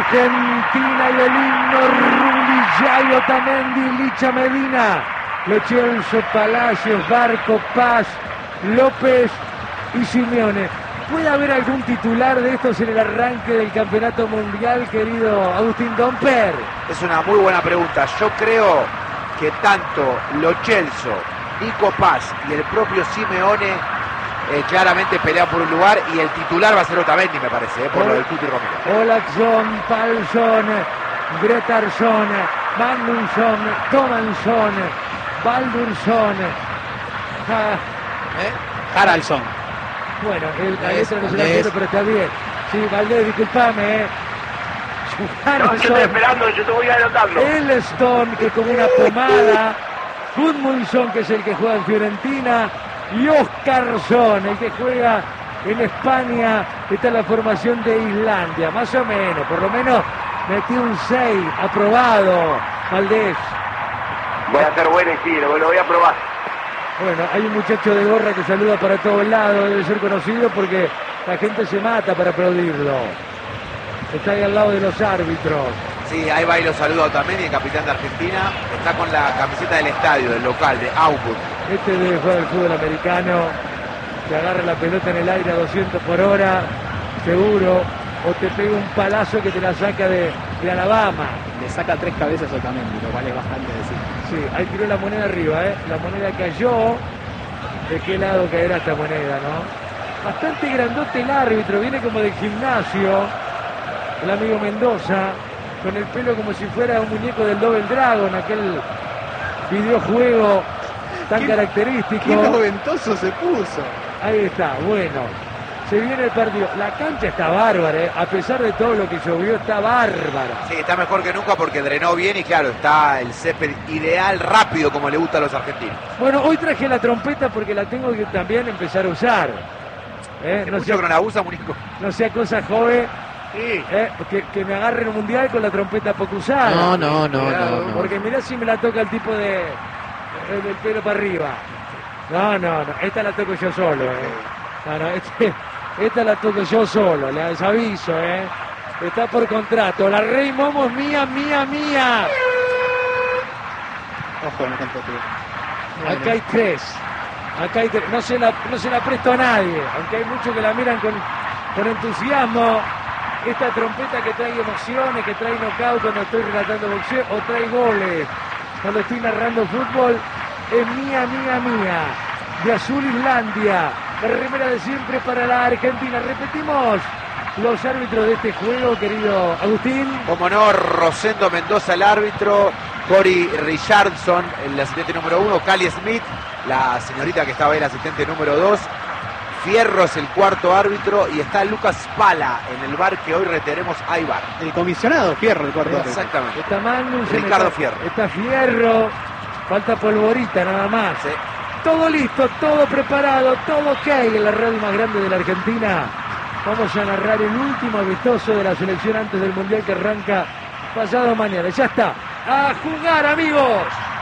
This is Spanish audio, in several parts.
Argentina y el himno Ruggeri, Otamendi, Licha, Medina, Lo Celso, Palacios, Barco, Paz, López y Simeone. ¿Puede haber algún titular de estos en el arranque del campeonato mundial, querido Agustín Domper? Es una muy buena pregunta. Yo creo que tanto Lo Celso, Nico Paz y el propio Simeone claramente pelean por un lugar, y el titular va a ser Otamendi, me parece, por lo del Tuti Romero. Olaxson, Palsson, Gretarsson, Magnusson, Tomansson, Baldursson, Haraldsson. Bueno, la letra no se la quiero, pero está bien. Sí, Valdés, disculpame, No, yo estoy esperando, yo te voy a anotarlo. Elstone, que como una pomada. Gudmundsson, que es el que juega en Fiorentina. Y Oscarsson, el que juega en España. Está en la formación de Islandia, más o menos. Por lo menos metió un 6, aprobado, Valdés. Voy a ser bueno y sí, lo voy a probar. Bueno, hay un muchacho de gorra que saluda para todos lados, debe ser conocido porque la gente se mata para aplaudirlo. Está ahí al lado de los árbitros. Sí, ahí va y lo saluda Otamendi, el capitán de Argentina. Está con la camiseta del estadio, del local, de Augsburg. Este debe jugar el fútbol americano, que agarra la pelota en el aire a 200 por hora, seguro, o te pega un palazo que te la saca de Alabama. Le saca 3 cabezas a Otamendi, lo cual es bastante decir. Sí, ahí tiró la moneda arriba, la moneda cayó. ¿De qué lado caerá esta moneda, no? Bastante grandote el árbitro, viene como del gimnasio, el amigo Mendoza, con el pelo como si fuera un muñeco del Double Dragon, aquel videojuego tan característico. ¡Qué noventoso se puso! Ahí está, bueno. Se viene el partido. La cancha está bárbara, a pesar de todo lo que llovió, está bárbara. Sí, está mejor que nunca porque drenó bien y claro, está el césped ideal, rápido, como le gusta a los argentinos. Bueno, hoy traje la trompeta porque la tengo que también empezar a usar. No sea, que no la usa, Munico. No sea cosa joven. Sí. Que me agarren un mundial con la trompeta poco usada. No. Porque mirá si me la toca el tipo del pelo para arriba. No. Esta la toco yo solo. Esta la toco yo solo, les aviso, Está por contrato. La Rey Momo es mía. Ojo, no tanto tú. Acá hay tres. No se la presto a nadie, aunque hay muchos que la miran con entusiasmo. Esta trompeta que trae emociones, que trae knockout cuando estoy relatando boxeo, o trae goles cuando estoy narrando fútbol, es mía. De azul Islandia, la remera de siempre para la Argentina. Repetimos los árbitros de este juego, querido Agustín. Como no, Rosendo Mendoza el árbitro, Cory Richardson el asistente número 1, Cali Smith, la señorita que estaba ahí, el asistente número 2, Fierro es el cuarto árbitro y está Lucas Pala en el bar que hoy reteremos a Ibar. El comisionado Fierro, el cuarto árbitro. Exactamente. Está Magnus, Ricardo Fierro. Está Fierro, falta Polvorita nada más. Sí. Todo listo, todo preparado, todo ok en la radio más grande de la Argentina. Vamos a narrar el último amistoso de la selección antes del Mundial que arranca pasado mañana. Ya está. ¡A jugar, amigos!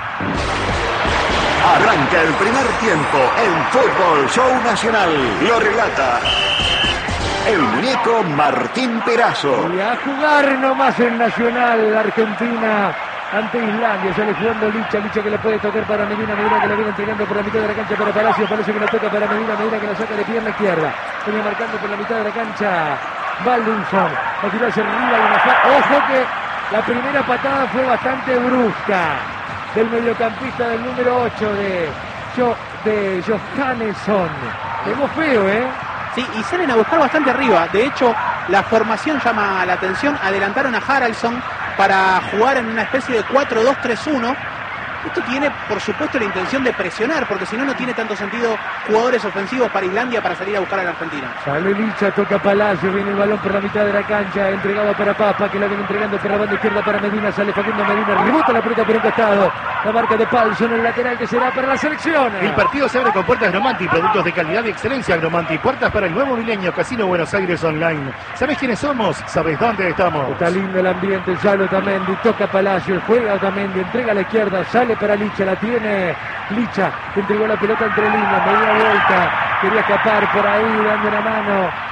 Arranca el primer tiempo en Fútbol Show Nacional. Lo relata el muñeco Martín Perazo. Y a jugar nomás en Nacional, Argentina ante Islandia. Sale jugando Licha que le puede tocar para Medina que la viene entregando por la mitad de la cancha para Palacio que la toca para Medina que la saca de pierna izquierda. Viene marcando por la mitad de la cancha Baldursson. La tiró hacia arriba y una falta. Ojo que la primera patada fue bastante brusca del mediocampista del número 8 de Johannesson. Pegó feo, Sí, y salen a buscar bastante arriba. De hecho, la formación llama la atención. Adelantaron a Haraldsson para jugar en una especie de 4-2-3-1. Esto tiene, por supuesto, la intención de presionar, porque si no, no tiene tanto sentido jugadores ofensivos para Islandia para salir a buscar a la Argentina. Sale Licha, toca Palacio, viene el balón por la mitad de la cancha, entregado para Papa, que la viene entregando por la banda izquierda para Medina, sale Facundo Medina, rebota la pelota por un costado, la marca de Palsson, el lateral que será para la selección. El partido se abre con puertas Agromanti, productos de calidad y excelencia Agromanti, puertas para el nuevo milenio, Casino Buenos Aires Online. ¿Sabés quiénes somos? ¿Sabés dónde estamos? Está lindo el ambiente, sale Otamendi, toca Palacio, juega Otamendi, entrega a la izquierda, sale para Licha, la tiene Licha, que entregó la pelota entre líneas, media vuelta, quería escapar por ahí, dando una mano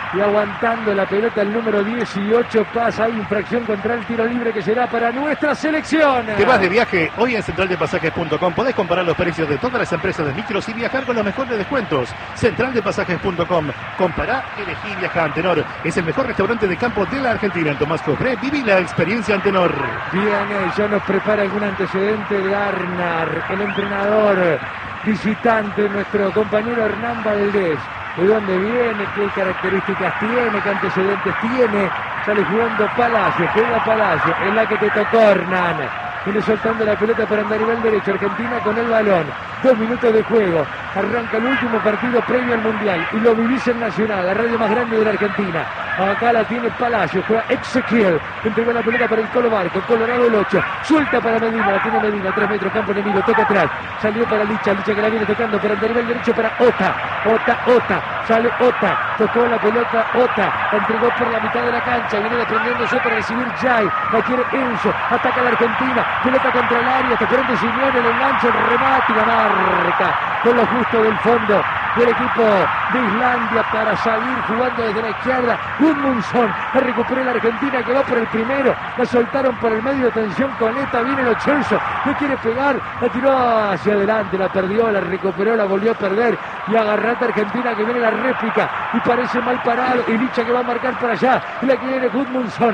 y aguantando la pelota el número 18, pasa, hay infracción contra el tiro libre que será para nuestra selección. ¿Te vas de viaje? Hoy en centraldepasajes.com podés comparar los precios de todas las empresas de micros y viajar con los mejores descuentos. Centraldepasajes.com. Compará, elegí, viaja. Antenor es el mejor restaurante de campo de la Argentina. En Tomás Cobré, viví la experiencia Antenor. Bien, ya nos prepara algún antecedente de Arnar, el entrenador visitante, nuestro compañero Hernán Valdés. ¿De dónde viene? ¿Qué características tiene? ¿Qué antecedentes tiene? Sale jugando Palacio, juega Palacio, es la que te tocó Hernán. Viene soltando la pelota para andar nivel derecho. Argentina con el balón. 2 minutos de juego. Arranca el último partido previo al Mundial. Y lo vivís en Nacional, la radio más grande de la Argentina. Acá la tiene Palacio. Juega Ezequiel. Entregó la pelota para el Colo Barco. Colorado el 8. Suelta para Medina. La tiene Medina. 3 metros. Campo enemigo. Toca atrás. Salió para Licha. Licha que la viene tocando para andar nivel derecho para Ota. Ota. Sale Ota. Tocó la pelota Ota. La entregó por la mitad de la cancha. Viene desprendiéndose para recibir Jai. La quiere Enzo. Ataca a la Argentina. Pelota contra el área, está esperando Simeone, el enganche, el remate y la marca con lo justo del fondo del equipo de Islandia para salir jugando desde la izquierda. Gudmundsson, la recupera la Argentina que va por el primero, la soltaron por el medio, atención con esta, viene Lo Celso, no quiere pegar, la tiró hacia adelante, la perdió, la recuperó, la volvió a perder y agarrata Argentina que viene la réplica y parece mal parado y Licha que va a marcar para allá y la quiere Gudmundsson,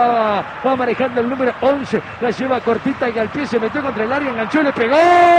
va manejando el número 11, la lleva cortita y al pie se metió contra el área, enganchó, le pegó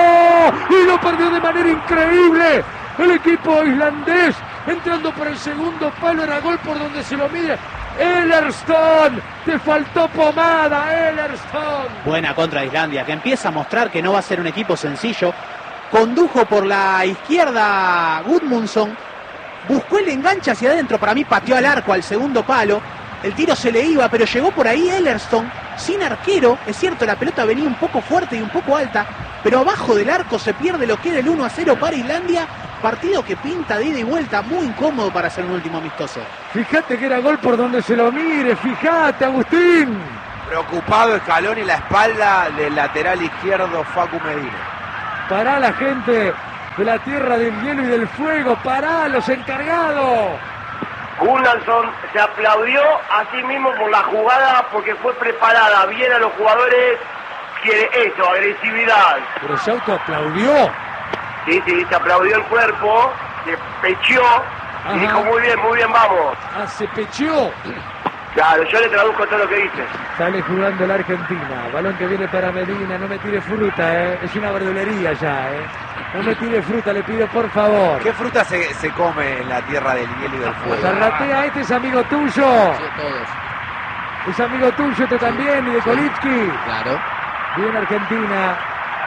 y lo perdió de manera increíble. El equipo islandés entrando por el segundo palo, era gol por donde se lo mide. Ellerstone, te faltó pomada, Ellerstone. Buena contra Islandia, que empieza a mostrar que no va a ser un equipo sencillo. Condujo por la izquierda Gudmundsson, buscó el enganche hacia adentro, para mí pateó al arco al segundo palo. El tiro se le iba, pero llegó por ahí Ellerstone, sin arquero. Es cierto, la pelota venía un poco fuerte y un poco alta, pero abajo del arco se pierde lo que era el 1-0 para Islandia. Partido que pinta de ida y vuelta, muy incómodo para hacer un último amistoso. Fíjate que era gol por donde se lo mire, fíjate, Agustín. Preocupado Scaloni, la espalda del lateral izquierdo Facu Medina. Pará la gente de la tierra del hielo y del fuego, pará los encargados. Gunnarsson se aplaudió a sí mismo por la jugada porque fue preparada bien a los jugadores. Quiere eso, agresividad. Pero se autoaplaudió. Sí, se aplaudió el cuerpo, se pecheó y dijo muy bien, vamos. Se pecheó. Claro, yo le traduzco todo lo que dice. Sale jugando la Argentina, balón que viene para Medina, no me tire fruta, es una verdulería ya, no me tire fruta, le pido por favor. ¿Qué fruta se come en la tierra del hielo y del fuego? Zarratea, este es amigo tuyo. Sí, todos. Es amigo tuyo este también, y de Kolitsky. Claro. Bien Argentina.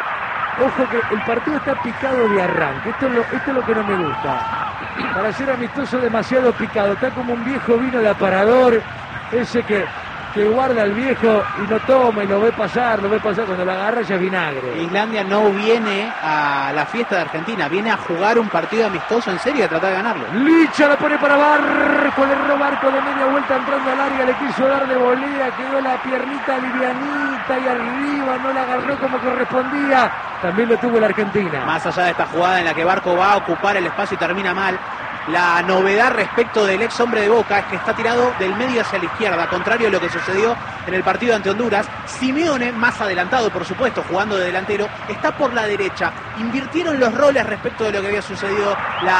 Ojo que el partido está picado de arranque, esto es lo que no me gusta. Para ser amistoso demasiado picado, está como un viejo vino de aparador, ese que guarda al viejo y lo toma y lo ve pasar, cuando lo agarra ya es vinagre. Islandia no viene a la fiesta de Argentina, viene a jugar un partido amistoso en serio y a tratar de ganarlo. Licha la pone para Barco, le erró Barco de media vuelta entrando al área, le quiso dar de volea, quedó la piernita livianita y arriba no la agarró como correspondía. También lo tuvo la Argentina. Más allá de esta jugada en la que Barco va a ocupar el espacio y termina mal, la novedad respecto del ex hombre de Boca es que está tirado del medio hacia la izquierda, contrario a lo que sucedió en el partido ante Honduras. Simeone, más adelantado por supuesto, jugando de delantero, está por la derecha. Invirtieron los roles respecto de lo que había sucedido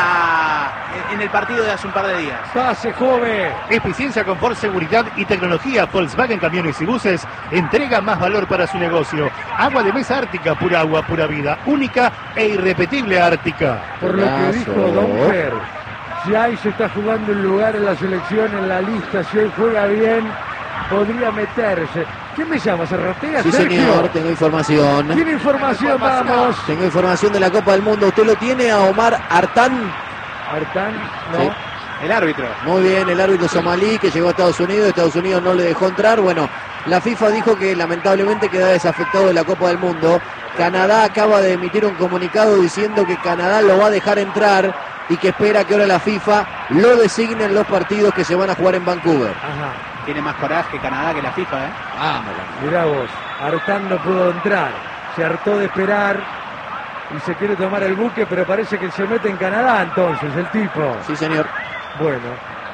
en el partido de hace un par de días. Pase joven. Eficiencia, confort, seguridad y tecnología. Volkswagen Camiones y Buses entrega más valor para su negocio. Agua de mesa Ártica, pura agua, pura vida. Única e irrepetible Ártica. Por lo que dijo Don Fer, si ahí se está jugando un lugar en la selección, en la lista, si hoy juega bien, podría meterse. ¿Quién me llama? ¿Zarratea? Sí, Sergio. señor, tengo información. ¿Tiene información? Vamos. Tengo información de la Copa del Mundo. ¿Usted lo tiene a Omar Artán? Artán, no. Sí. El árbitro. Muy bien, el árbitro somalí que llegó a Estados Unidos no le dejó entrar. Bueno, la FIFA dijo que lamentablemente queda desafectado de la Copa del Mundo. Canadá acaba de emitir un comunicado diciendo que Canadá lo va a dejar entrar y que espera que ahora la FIFA lo designe en los partidos que se van a jugar en Vancouver. Ajá. Tiene más coraje Canadá que la FIFA, Mirá vos, Artán no pudo entrar, se hartó de esperar y se quiere tomar el buque, pero parece que se mete en Canadá entonces el tipo. Sí, señor. Bueno,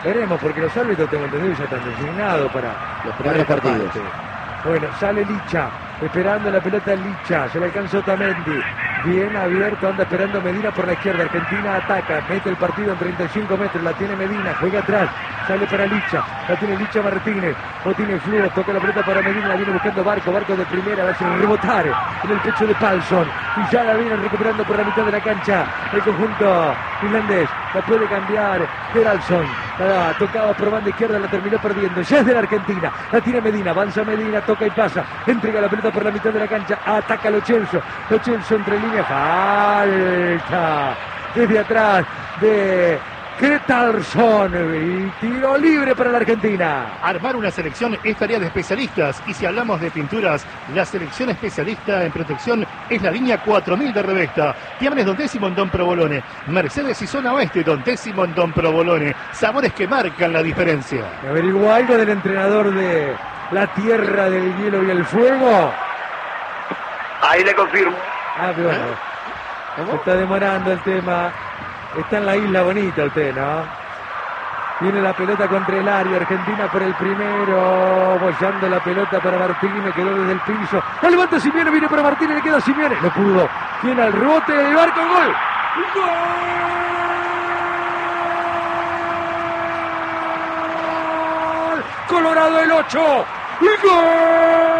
Veremos, porque los árbitros, tengo entendido, ya están designados para Los primeros partidos. Bueno, sale Licha, esperando la pelota Licha, se le alcanzó Otamendi, bien abierto, anda esperando Medina por la izquierda, Argentina ataca, mete el partido en 35 metros, la tiene Medina, juega atrás, sale para Licha, la tiene Licha Martínez, no tiene flujo, toca la pelota para Medina, la viene buscando Barco de primera, va a hacer rebotar en el pecho de Palsson, y ya la vienen recuperando por la mitad de la cancha, el conjunto finlandés, la puede cambiar Geraldsson, la tocaba por banda izquierda, la terminó perdiendo, ya es de la Argentina, la tiene Medina, avanza Medina, toca y pasa, entrega la pelota por la mitad de la cancha, ataca Lo Celso entre líneas, falta desde atrás de Geraldsson y tiro libre para la Argentina. Armar una selección es tarea de especialistas, y si hablamos de pinturas, la selección especialista en protección es la línea 4000 de Revesta. Tiames Don Décimo en Don Provolone, Mercedes y Zona Oeste Don Décimo en Don Provolone, sabores que marcan la diferencia. ¿Averiguó algo del entrenador de la Tierra del Hielo y el Fuego? Ahí le confirmo. Bueno, se está demorando el tema. Está en la isla bonita usted, ¿no? Viene la pelota contra el área, Argentina por el primero, bollando la pelota para Martínez, quedó desde el piso. ¡La levanta Simeone! Viene para Martínez, le queda Simeone. No pudo. Tiene al rebote de Barco, gol. ¡Gol! Colorado el 8. ¡Gol!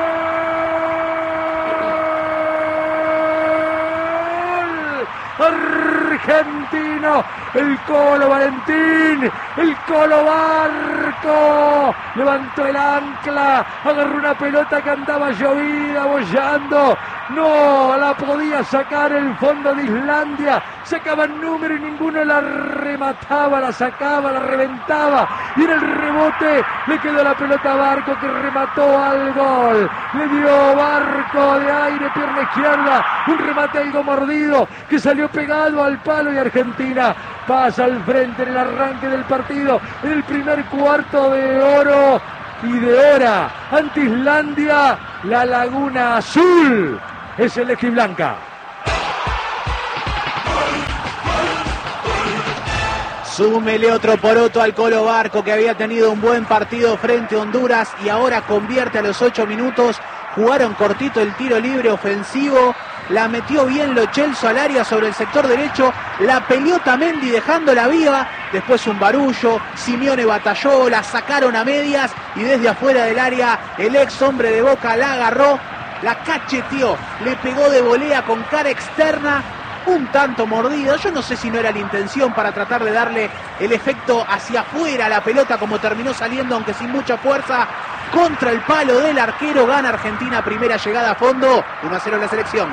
Argentino, el Colo Valentín, el Colo Barco, levantó el ancla, agarró una pelota que andaba llovida, bollando, no la podía sacar el fondo de Islandia, sacaba el número y ninguno la remataba, la sacaba, la reventaba, y en el rebote le quedó la pelota a Barco, que remató al gol, le dio Barco de aire, pierna izquierda, un remate algo mordido, que salió pegado al palo, y Argentina pasa al frente en el arranque del partido, en el primer cuarto de oro y de hora ante Islandia. La Laguna Azul es celeste y blanca. Súmele otro poroto al Colo Barco, que había tenido un buen partido frente a Honduras y ahora convierte a los 8 minutos. Jugaron cortito el tiro libre ofensivo, la metió bien Lo Celso al área sobre el sector derecho, la peleó Otamendi dejándola viva, después un barullo, Simeone batalló, la sacaron a medias y desde afuera del área el ex hombre de Boca la agarró, la cacheteó, le pegó de volea con cara externa, un tanto mordido. Yo no sé si no era la intención para tratar de darle el efecto hacia afuera a la pelota, como terminó saliendo, aunque sin mucha fuerza, contra el palo del arquero. Gana Argentina, primera llegada a fondo, 1-0 la selección.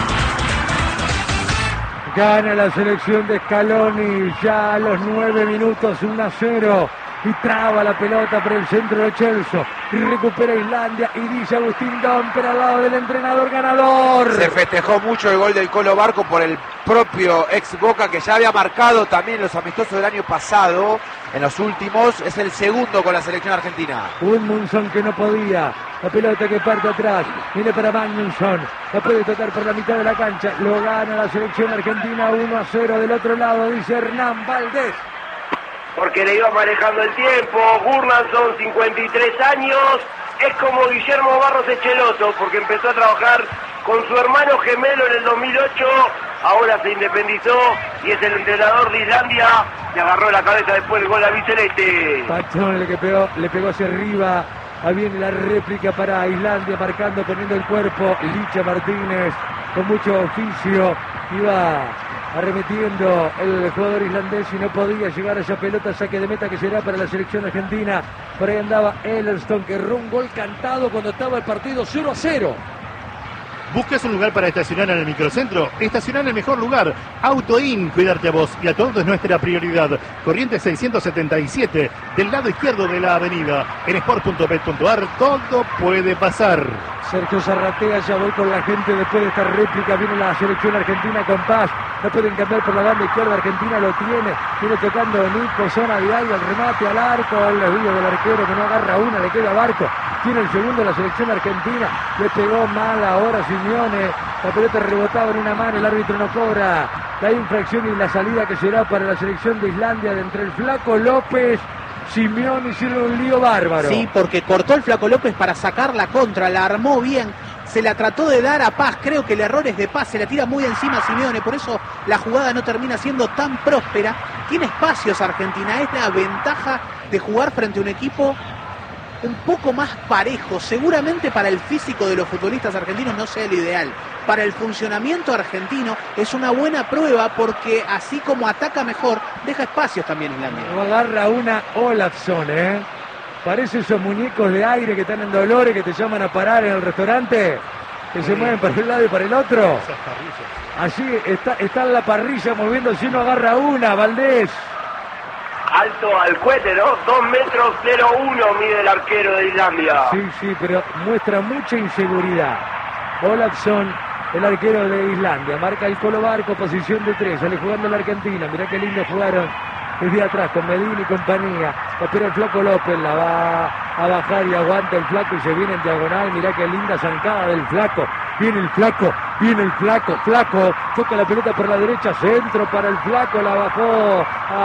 Gana la selección de Scaloni ya a los 9 minutos, 1-0. Y traba la pelota por el centro de Celso. Y recupera Islandia. Y dice Agustín Domper al lado del entrenador ganador. Se festejó mucho el gol del Colo Barco por el propio ex Boca, que ya había marcado también los amistosos del año pasado. En los últimos es el segundo con la selección argentina. Un Munson que no podía. La pelota que parte atrás. Viene para Magnusson. La puede tocar por la mitad de la cancha. Lo gana la selección argentina 1-0 del otro lado. Dice Hernán Valdés. Porque le iba manejando el tiempo. Gurnason, 53 años, es como Guillermo Barros Echeloto, porque empezó a trabajar con su hermano gemelo en el 2008, ahora se independizó y es el entrenador de Islandia. Le agarró la cabeza después del gol a Viceleste. Pachón le pegó hacia arriba. Ahí viene la réplica para Islandia, marcando, poniendo el cuerpo. Licha Martínez con mucho oficio iba arremetiendo el jugador islandés y no podía llegar a esa pelota, saque de meta que será para la selección argentina. Por ahí andaba Ellerston, que erró un gol cantado cuando estaba el partido 0-0. ¿Buscas un lugar para estacionar en el microcentro? Estacionar en el mejor lugar. AutoIn, cuidarte a vos y a todos es nuestra prioridad. Corrientes 677, del lado izquierdo de la avenida. En sport.bet.ar todo puede pasar. Sergio Zarratea, ya voy con la gente después de esta réplica. Viene la selección argentina con Paz. No pueden cambiar por la banda izquierda. Argentina lo tiene. Viene tocando Nico, zona diaria, el remate al arco. El desvío del arquero que no agarra una, le queda Barco. Tiene el segundo la selección argentina. Le pegó mal ahora Simeone. La pelota rebotaba en una mano. El árbitro no cobra la infracción y la salida que será para la selección de Islandia de entre el Flaco López Simeone hicieron un lío bárbaro. Sí, porque cortó el Flaco López para sacar la contra, la armó bien, se la trató de dar a Paz, creo que el error es de Paz, se la tira muy encima a Simeone, por eso la jugada no termina siendo tan próspera. Tiene espacios Argentina, es la ventaja de jugar frente a un equipo un poco más parejo. Seguramente para el físico de los futbolistas argentinos no sea el ideal. Para el funcionamiento argentino es una buena prueba porque así como ataca mejor, deja espacios también Islandia. No agarra una Olafsson, Parece esos muñecos de aire que están en Dolores, que te llaman a parar en el restaurante, que se mueven para un lado y para el otro. Así está en la parrilla moviéndose, uno agarra una, Valdés. Alto al cohete, ¿no? 2 metros 0,1 mide el arquero de Islandia. Sí, pero muestra mucha inseguridad. Olafsson, el arquero de Islandia, marca el Colo Barco, posición de 3, sale jugando la Argentina. Mirá qué lindo jugaron desde atrás con Medina y compañía. Espera el Flaco López, la va a bajar y aguanta el Flaco y se viene en diagonal. Mirá qué linda zancada del Flaco. Viene el Flaco, Flaco, toca la pelota por la derecha, centro para el Flaco, la bajó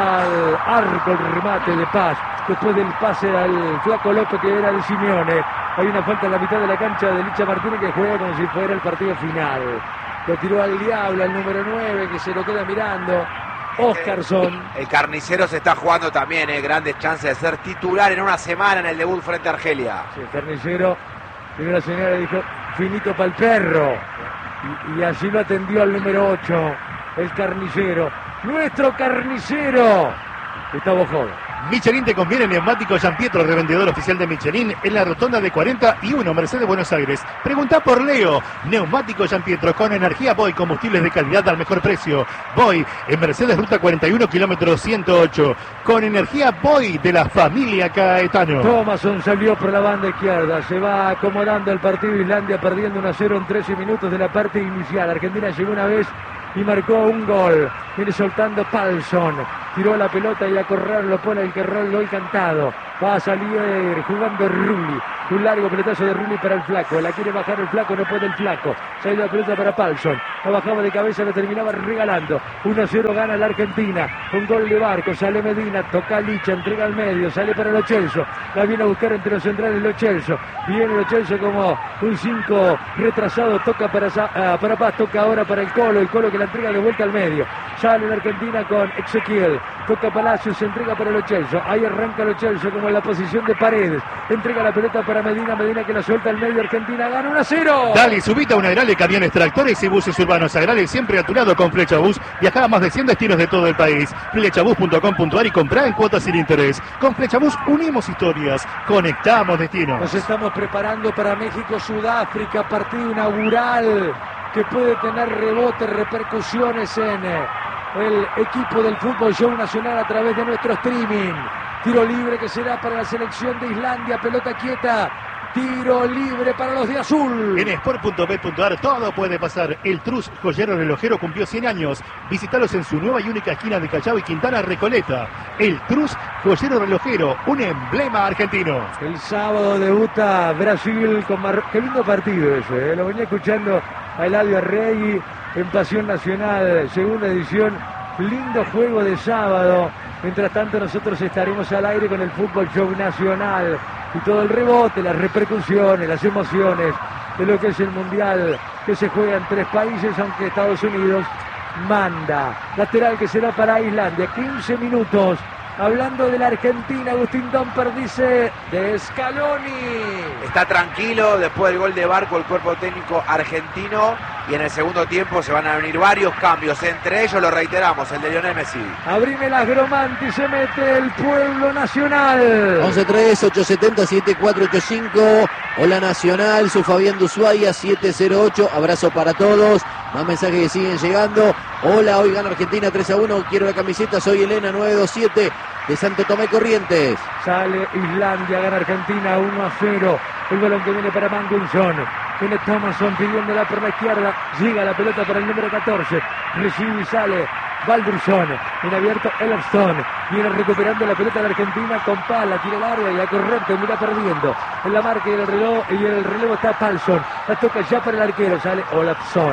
al arco, el remate de Paz. Después del pase al Flaco López que era de Simeone. Hay una falta en la mitad de la cancha de Licha Martínez que juega como si fuera el partido final. Lo tiró al diablo, al número 9 que se lo queda mirando. Oscarsson. El Carnicero se está jugando también, grandes chances de ser titular en una semana en el debut frente a Argelia. Sí, el Carnicero, primero la señora dijo, finito para el perro. Y así lo atendió al número 8, el Carnicero. Nuestro Carnicero, Gustavo Joven. Michelin te conviene, neumático Gianpietro, revendedor oficial de Michelin en la rotonda de 41, Mercedes, Buenos Aires. Pregunta por Leo, neumático Gianpietro con energía Boy, combustibles de calidad al mejor precio. Boy en Mercedes, ruta 41, kilómetro 108, con energía Boy de la familia Caetano. Thomasson salió por la banda izquierda, se va acomodando el partido. Islandia perdiendo 1-0 en 13 minutos de la parte inicial. Argentina llegó una vez y marcó un gol. Viene soltando Palsson, tiró la pelota y a correr lo pone el Rol cantado. Va a salir jugando Rulli. Un largo pelotazo de Rulli para el Flaco. La quiere bajar el Flaco, no puede el Flaco. Sale la pelota para Palsson. La bajaba de cabeza, la terminaba regalando. 1-0 gana la Argentina. Un gol de Barco. Sale Medina, toca Licha, entrega al medio. Sale para Lo Celso. La viene a buscar entre los centrales Lo Celso. Viene Lo Celso como un 5 retrasado. Toca para Paz. Toca ahora para el Colo. El Colo que la entrega de vuelta al medio. Sale la Argentina con Ezequiel. Toca Palacios, se entrega para Lo Celso. Ahí arranca Lo Celso como en la posición de Paredes. Entrega la pelota para Medina. Medina que la suelta al medio. Argentina gana 1-0. Dale, subite a una Agrale, camiones, tractores y buses urbanos. Agrale siempre a tu lado con Flechabús. Viaja a más de 100 destinos de todo el país. Flechabús.com.ar y comprá en cuotas sin interés. Con Flechabús unimos historias, conectamos destinos. Nos estamos preparando para México-Sudáfrica, partido inaugural que puede tener rebotes, repercusiones en el equipo del Fútbol Show Nacional a través de nuestro streaming. Tiro libre que será para la selección de Islandia, pelota quieta. Tiro libre para los de azul. En sport.bet.ar todo puede pasar. El Trus Joyero Relojero cumplió 100 años. Visítalos en su nueva y única esquina de Callao y Quintana, Recoleta. El Trus Joyero Relojero, un emblema argentino. El sábado debuta Brasil con Qué lindo partido ese, Lo venía escuchando a Eladio Arregui en Pasión Nacional, segunda edición. Lindo juego de sábado. Mientras tanto nosotros estaremos al aire con el Fútbol Show Nacional y todo el rebote, las repercusiones, las emociones de lo que es el Mundial que se juega en 3 países, aunque Estados Unidos manda. Lateral que será para Islandia, 15 minutos. Hablando de la Argentina, Agustín Domper dice de Scaloni. Está tranquilo después del gol de Barco el cuerpo técnico argentino y en el segundo tiempo se van a venir varios cambios, entre ellos lo reiteramos, el de Lionel Messi. Abrime las Gromanti, se mete el pueblo nacional. 11-3-870-7485. Hola Nacional, soy Fabián Dushuaia, 708. Abrazo para todos. Más mensajes que siguen llegando. Hola, hoy gana Argentina 3-1. Quiero la camiseta, soy Elena 927 de Santo Tomé Corrientes. Sale Islandia, gana Argentina 1-0. El balón que viene para Mangunsson. Viene Thomasson pidiéndola por la izquierda. Llega la pelota para el número 14. Recibe y sale Baldursson. Viene abierto Ellerson. Viene recuperando la pelota de Argentina con Pala. Tira el área y a correr termina perdiendo. En la marca y el reloj, y el relevo está Palsson. La toca ya para el arquero. Sale Olafsson.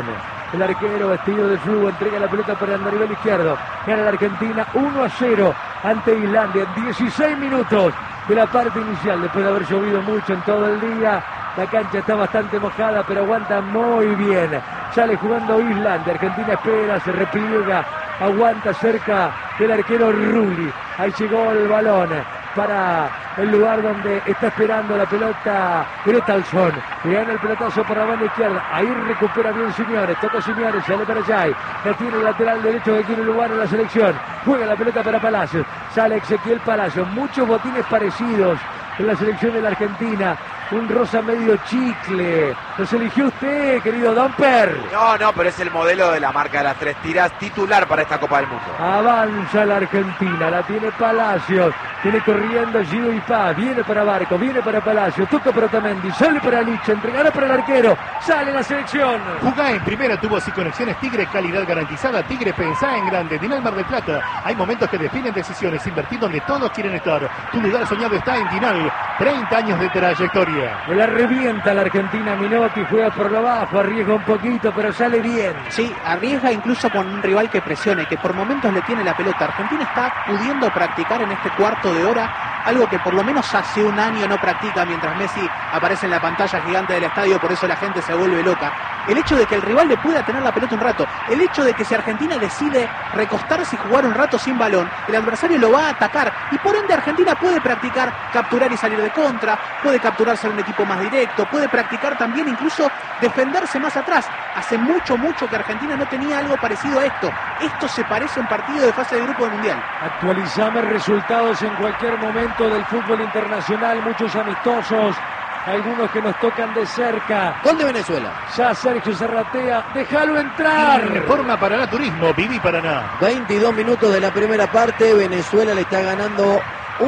El arquero vestido de flujo entrega la pelota para el nivel izquierdo. Gana la Argentina 1-0 ante Islandia en 16 minutos de la parte inicial. Después de haber llovido mucho en todo el día, la cancha está bastante mojada, pero aguanta muy bien. Sale jugando Islandia. Argentina espera, se repliega, aguanta cerca del arquero Rulli. Ahí llegó el balón para el lugar donde está esperando la pelota Gretalsson. Le gana el pelotazo por la banda izquierda. Ahí recupera bien Simeone. Toca Simeone, sale para Jai. La tiene el lateral derecho que quiere lugar en la selección. Juega la pelota para Palacios. Sale Ezequiel Palacios. Muchos botines parecidos en la selección de la Argentina. Un rosa medio chicle. ¿Los eligió usted, querido Domper? No, pero es el modelo de la marca de las 3 tiras titular para esta Copa del Mundo. Avanza la Argentina, la tiene Palacios. Viene corriendo Gio y Paz. Viene para Barco, viene para Palacios. Toca para Otamendi, sale para Licha. Entregará para el arquero. Sale la selección. Jugá en primera, tuvo así conexiones Tigre, calidad garantizada. Tigre, pensá en grande. Dinal Mar del Plata. Hay momentos que definen decisiones. Invertir donde todos quieren estar. Tu lugar soñado está en Dinal. 30 años de trayectoria. La revienta la Argentina. Minotti juega por lo bajo, arriesga un poquito, pero sale bien. Sí, arriesga incluso con un rival que presione, que por momentos le tiene la pelota. Argentina está pudiendo practicar en este cuarto de hora algo que por lo menos hace un año no practica, mientras Messi aparece en la pantalla gigante del estadio, por eso la gente se vuelve loca. El hecho de que el rival le pueda tener la pelota un rato, el hecho de que si Argentina decide recostarse y jugar un rato sin balón, el adversario lo va a atacar y por ende Argentina puede practicar capturar y salir de contra, puede capturar ser un equipo más directo, puede practicar también incluso defenderse más atrás. Hace mucho que Argentina no tenía algo parecido a esto. Esto se parece a un partido de fase de grupo del Mundial. Actualizame resultados en cualquier momento del fútbol internacional, muchos amistosos, algunos que nos tocan de cerca. Gol de Venezuela. Ya Sergio Zarratea, déjalo entrar. Reforma Paraná Turismo, Viví Paraná. 22 minutos de la primera parte. Venezuela le está ganando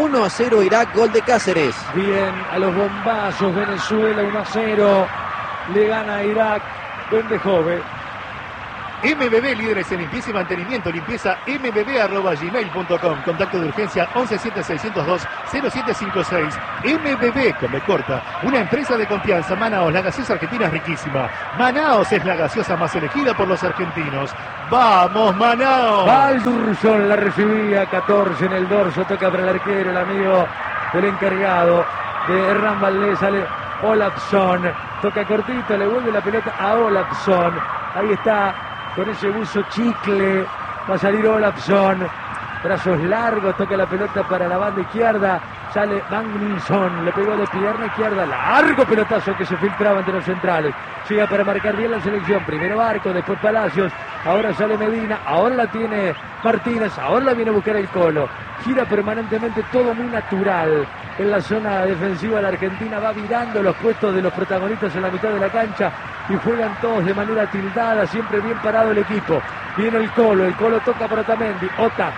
1-0 Irak, gol de Cáceres. Bien, a los bombazos, Venezuela 1-0. Le gana a Irak. Vende joven. MBB, líderes en limpieza y mantenimiento. Limpieza mbb@gmail.com. Contacto de urgencia 117602-0756. MBB, con B corta. Una empresa de confianza. Manaos, la gaseosa argentina es riquísima. Manaos es la gaseosa más elegida por los argentinos. ¡Vamos, Manaos! Baldursson la recibía, 14 en el dorso. Toca para el arquero, el amigo del encargado de Hernán Valdés. Sale Olafsson. Toca cortito, le vuelve la pelota a Olafsson. Ahí está. Con ese buzo chicle va a salir Olafsson. Brazos largos, toca la pelota para la banda izquierda. Sale Magnusson, le pegó de pierna izquierda. Largo pelotazo que se filtraba entre los centrales. Llega para marcar bien la selección. Primero Barco, después Palacios. Ahora sale Medina. Ahora la tiene Martínez. Ahora la viene a buscar el Colo. Gira permanentemente, todo muy natural. En la zona defensiva la Argentina va virando los puestos de los protagonistas en la mitad de la cancha. Y juegan todos de manera tildada, siempre bien parado el equipo. Viene el Colo toca para Otamendi. Ota.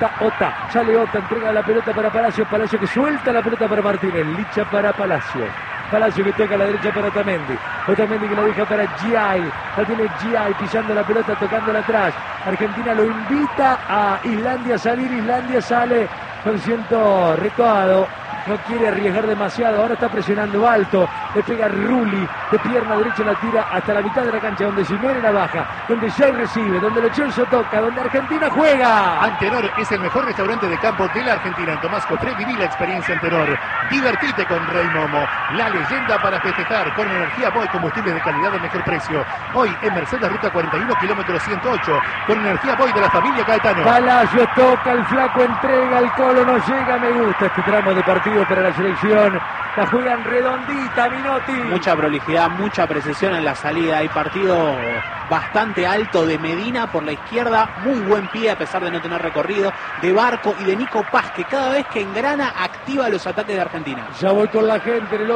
Sale Ota, entrega la pelota para Palacio. Palacio que suelta la pelota para Martínez. Licha para Palacio. Palacio que toca a la derecha para Otamendi. Otamendi que la deja para Giai. La tiene Giai pisando la pelota, tocándola atrás. Argentina lo invita a Islandia a salir. Islandia sale con ciento recuado. No quiere arriesgar demasiado, ahora está presionando alto, le pega Rulli, de pierna derecha la tira hasta la mitad de la cancha, donde Simeone la baja, donde Jai recibe, donde Lo Celso toca, donde Argentina juega. Antenor es el mejor restaurante de campo de la Argentina. En Tomás Cotré, viví la experiencia Antenor. Divertite con Rey Momo, la leyenda para festejar, con energía Boy, combustibles de calidad de mejor precio. Hoy en Mercedes, ruta 41, kilómetro 108, con energía Boy de la familia Caetano. Palacio toca, el flaco entrega, el Colo no llega, me gusta este tramo de partido para la selección. La juegan redondita, Minotti. Mucha prolijidad, mucha precisión en la salida. Hay partido bastante alto de Medina por la izquierda. Muy buen pie a pesar de no tener recorrido. De Barco y de Nico Paz, que cada vez que engrana activa los ataques de Argentina. Ya voy con la gente en el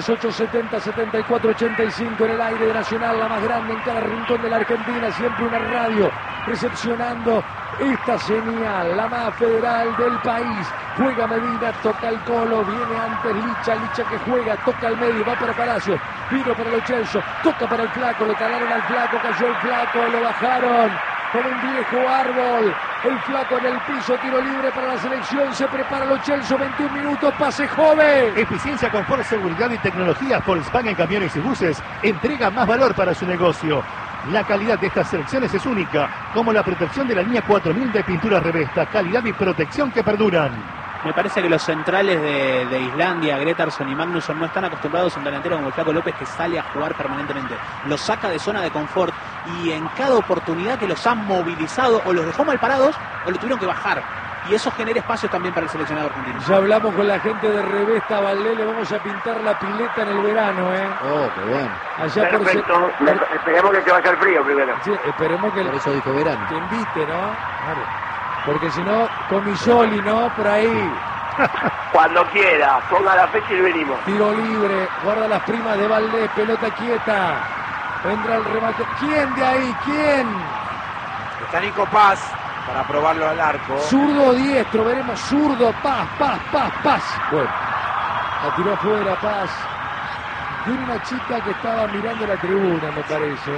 11-3870-7485 en el aire de Nacional, la más grande en cada rincón de la Argentina. Siempre una radio recepcionando esta señal, la más federal del país. Juega Medina, toca el Colo, viene antes Licha que juega, toca al medio, va para Palacio, vino para Lo Celso, toca para el flaco, le calaron al flaco, cayó el flaco, lo bajaron con un viejo árbol. El flaco en el piso, tiro libre para la selección, se prepara Lo Celso, 21 minutos, pase joven. Eficiencia, confort, seguridad y tecnología. Volkswagen Camiones y Buses entrega más valor para su negocio. La calidad de estas selecciones es única, como la protección de la línea 4000 de pintura Revesta, calidad y protección que perduran. Me parece que los centrales de Islandia, Gretarsson y Magnusson, no están acostumbrados a un delantero como el Flaco López, que sale a jugar permanentemente. Los saca de zona de confort y en cada oportunidad que los han movilizado o los dejó mal parados o lo tuvieron que bajar. Y eso genera espacios también para el seleccionado argentino. Ya hablamos con la gente de Revesta Valdés, le vamos a pintar la pileta en el verano, Oh, qué bueno. Allá Perfecto. Esperemos que te vaya el frío primero. Sí, esperemos que Por eso dijo verano. te invite, ¿no? Claro. Porque si no, Comisoli, ¿no? Por ahí. Cuando quiera, ponga la fecha y venimos. Tiro libre, guarda las primas de Valdés, pelota quieta. Vendrá el remate. ¿Quién de ahí? ¿Quién? Está Nico Paz para probarlo al arco. Zurdo o diestro, veremos zurdo, Paz. Bueno, la tiró afuera, Paz. Tiene una chica que estaba mirando la tribuna, me parece,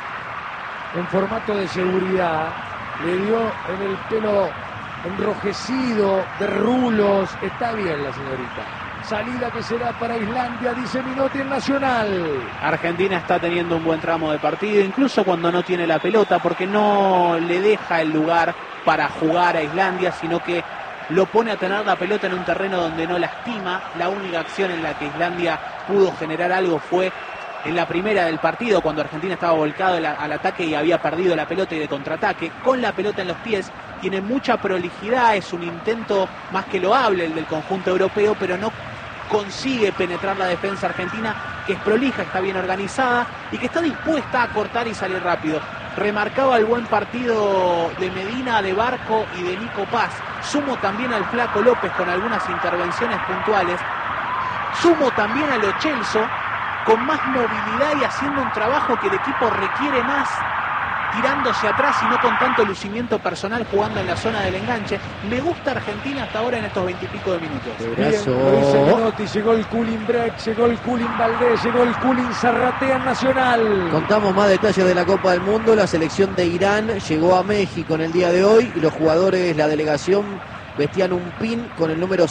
en formato de seguridad. Le dio en el pelo enrojecido, de rulos. Está bien la señorita. Salida que será para Islandia, dice Minotti en Nacional. Argentina está teniendo un buen tramo de partido, incluso cuando no tiene la pelota, porque no le deja el lugar para jugar a Islandia, sino que lo pone a tener la pelota en un terreno donde no lastima. La única acción en la que Islandia pudo generar algo fue en la primera del partido, cuando Argentina estaba volcado al ataque y había perdido la pelota y de contraataque. Con la pelota en los pies, tiene mucha prolijidad, es un intento más que loable el del conjunto europeo, pero no consigue penetrar la defensa argentina, que es prolija, está bien organizada y que está dispuesta a cortar y salir rápido. Remarcaba el buen partido de Medina, de Barco y de Nico Paz. Sumo también al Flaco López con algunas intervenciones puntuales. Sumo también a Lo Celso, con más movilidad y haciendo un trabajo que el equipo requiere más, tirándose atrás y no con tanto lucimiento personal, jugando en la zona del enganche. Me gusta Argentina hasta ahora en estos 20 y pico de minutos. Bien, lo dice Menotti, llegó el Culin Break, llegó el Culin Valdés, llegó el Culin Zarratea en Nacional. Contamos más detalles de la Copa del Mundo. La selección de Irán llegó a México en el día de hoy y los jugadores, la delegación, vestían un pin con el número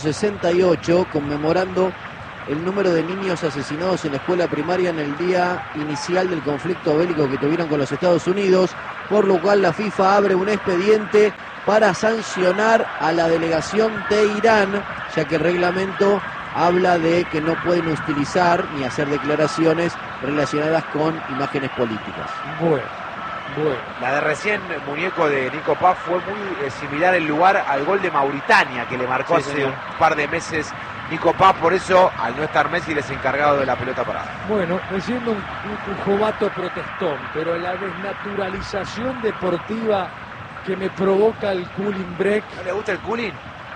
168, conmemorando el número de niños asesinados en la escuela primaria en el día inicial del conflicto bélico que tuvieron con los Estados Unidos, por lo cual la FIFA abre un expediente para sancionar a la delegación de Irán, ya que el reglamento habla de que no pueden utilizar ni hacer declaraciones relacionadas con imágenes políticas. Bueno. La de recién, muñeco de Nico Paz, fue muy similar el lugar al gol de Mauritania que le marcó hace un par de meses Nico Paz. Por eso, al no estar Messi, les encargado de la pelota parada. Bueno, me siento un jovato protestón, pero la desnaturalización deportiva que me provoca el cooling break. ¿No le gusta el cooling?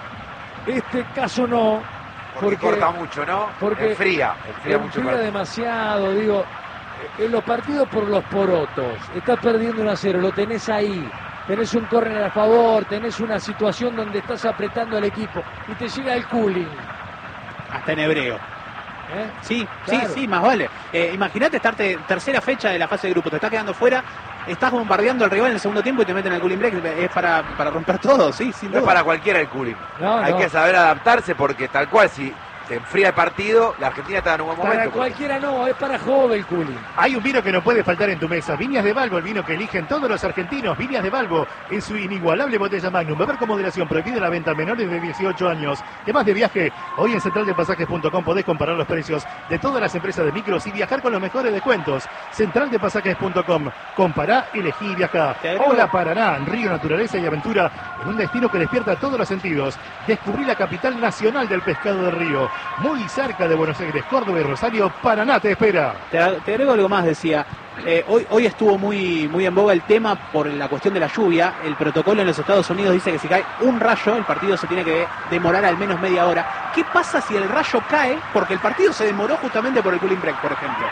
Este caso no. Porque corta mucho, ¿no? Porque enfría mucho. Enfría demasiado, digo. En los partidos por los porotos, estás perdiendo 1-0, lo tenés ahí, tenés un córner a favor, tenés una situación donde estás apretando al equipo y te llega el cooling. Hasta en hebreo. Sí, claro. sí, más vale. Imagínate estarte tercera fecha de la fase de grupo, te estás quedando fuera, estás bombardeando al rival en el segundo tiempo y te meten el cooling break. Es para romper todo, sí, sin duda. No es para cualquiera el cooling. Hay que saber adaptarse, porque tal cual, si se enfría el partido, la Argentina está en un buen momento. Para cualquiera no, es para joven el cooling. Hay un vino que no puede faltar en tu mesa. Viñas de Balbo, el vino que eligen todos los argentinos. Viñas de Balbo, en su inigualable botella Magnum. Beber con moderación, prohibida la venta a menores de 18 años. Temas de viaje, hoy en centraldepasajes.com podés comparar los precios de todas las empresas de micros y viajar con los mejores descuentos. Centraldepasajes.com, compará, elegí y viajá. Hola Paraná, Río, naturaleza y aventura, en un destino que despierta todos los sentidos. Descubrí la capital nacional del pescado del río, muy cerca de Buenos Aires, Córdoba y Rosario. Paraná te espera. Te agrego algo más, decía. Hoy estuvo muy en boga el tema por la cuestión de la lluvia. El protocolo en los Estados Unidos dice que si cae un rayo, el partido se tiene que demorar al menos media hora. ¿Qué pasa si el rayo cae porque el partido se demoró justamente por el cooling break, por ejemplo?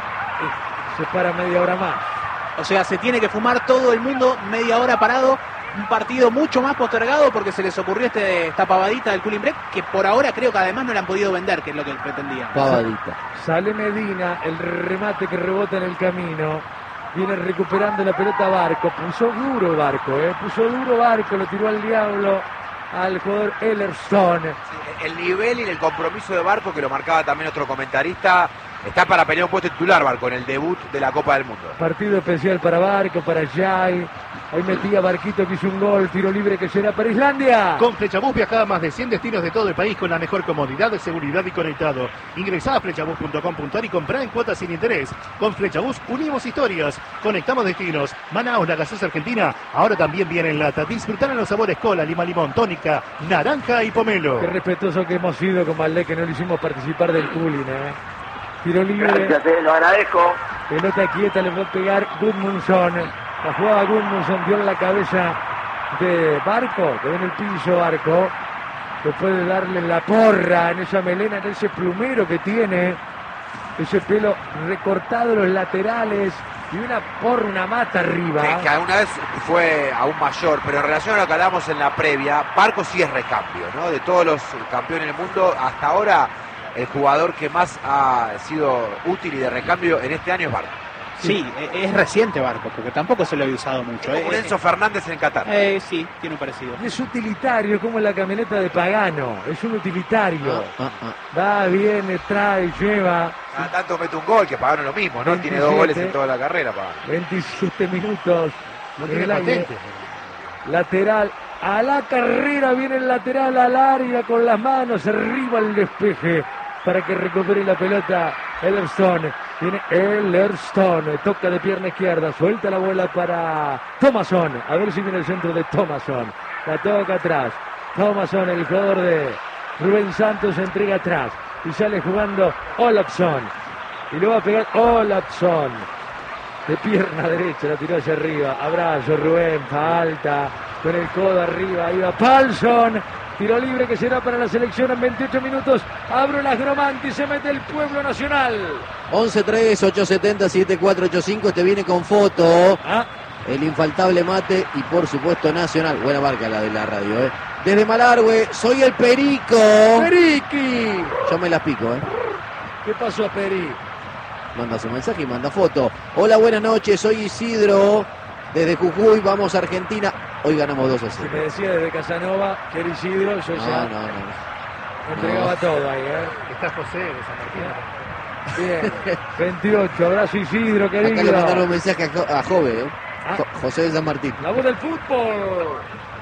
Se para media hora más. O sea, se tiene que fumar todo el mundo media hora parado. Un partido mucho más postergado porque se les ocurrió esta pavadita del cooling break, que por ahora creo que además no le han podido vender, que es lo que pretendían. Pavadita. Sale Medina, el remate que rebota en el camino. Viene recuperando la pelota Barco. Puso duro Barco, lo tiró al diablo al jugador Ellerson. Sí, el nivel y el compromiso de Barco, que lo marcaba también otro comentarista, está para pelear un puesto titular Barco en el debut de la Copa del Mundo. Partido especial para Barco, para Jai. Ahí metía Barquito que hizo un gol, tiro libre que será para Islandia. Con Flechabús viaja a más de 100 destinos de todo el país con la mejor comodidad, seguridad y conectado. Ingresá a flechabús.com.ar y comprá en cuotas sin interés. Con Flechabús unimos historias, conectamos destinos. Manaos, la gaseosa argentina, ahora también viene en lata. Disfrutar en los sabores cola, lima, limón, tónica, naranja y pomelo. Qué respetuoso que hemos sido con Valdés, que no le hicimos participar del cooling, Tiro libre. Gracias, lo agradezco. Pelota quieta, le va a pegar Gudmundsson. La jugada Gudmundsson dio en la cabeza de Barco, que en el piso Barco. Después de darle la porra en esa melena, en ese plumero que tiene. Ese pelo recortado en los laterales. Y una porra, una mata arriba. Que alguna vez fue aún mayor, pero en relación a lo que hablamos en la previa, Barco sí es recambio, ¿no? De todos los campeones del mundo, hasta ahora el jugador que más ha sido útil y de recambio en este año es Barco. Sí, es reciente Barco, porque tampoco se lo había usado mucho. Como Enzo Fernández en Qatar. Sí, tiene un parecido. Es utilitario, como la camioneta de Pagano. Es un utilitario. Va, viene, trae, lleva. Cada tanto mete un gol, que Pagano lo mismo, ¿no? 27, Tiene 2 goles en toda la carrera, Pagano. 27 minutos. No en tiene el aire. patente. Lateral. A la carrera viene el lateral al área con las manos. Arriba el despeje para que recupere la pelota Ellerson. Viene Ellerson, toca de pierna izquierda, suelta la bola para Thomasson. A ver si viene el centro de Thomasson. La toca atrás. Thomasson, el jugador de Rubén Santos, se entrega atrás. Y sale jugando Olafsson. Y lo va a pegar Olafsson. De pierna derecha, la tiró hacia arriba. Abrazo, Rubén, falta. Con el codo arriba, ahí va Palsson. Tiro libre que será para la selección en 28 minutos. Abro las Gromanti, se mete el Pueblo Nacional. 11-3-870-7485, te viene con foto. El infaltable Mate y por supuesto Nacional. Buena marca la de la radio, Desde Malargüe, soy el Perico. ¡Periqui! Yo me las pico, ¿Qué pasó, Peri? Manda su mensaje y manda foto. Hola, buenas noches, soy Isidro. Desde Jujuy, vamos a Argentina. Hoy ganamos 2-0. Si me decía desde Casanova que era Isidro, yo ya No. entregaba todo ahí, Está José de San Martín. Bien, 28, abrazo Isidro, querido. Acá le mandaron un mensaje a Jove, Ah. José de San Martín. La voz del fútbol.